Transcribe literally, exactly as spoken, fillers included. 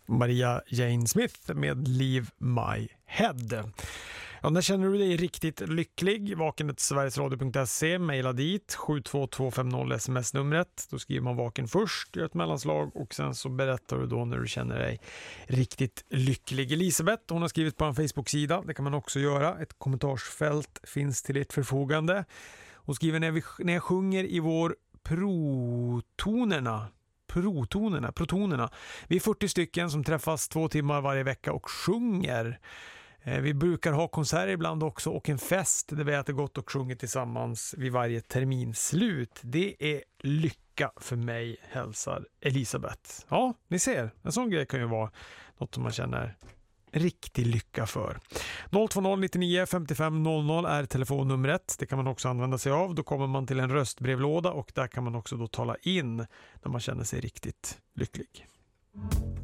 Maria Jane Smith med Leave My Head. Ja, när känner du dig riktigt lycklig? Vaken till sverigesradio punkt se, mejla dit sju två två fem noll sms-numret. Då skriver man vaken först, gör ett mellanslag och sen så berättar du då när du känner dig riktigt lycklig. Elisabeth, hon har skrivit på en Facebook-sida, det kan man också göra. Ett kommentarsfält finns till ert förfogande. Hon skriver när, vi, när jag sjunger i vår protonerna protonerna, protonerna. Vi är fyrtio stycken som träffas två timmar varje vecka och sjunger. Vi brukar ha konserter ibland också och en fest där vi äter gott och sjunger tillsammans vid varje terminslut. Det är lycka för mig, hälsar Elisabeth. Ja, ni ser, en sån grej kan ju vara något som man känner riktig lycka för. noll två noll nittionio femtiofem noll noll är telefonnumret. Det kan man också använda sig av. Då kommer man till en röstbrevlåda och där kan man också då tala in när man känner sig riktigt lycklig.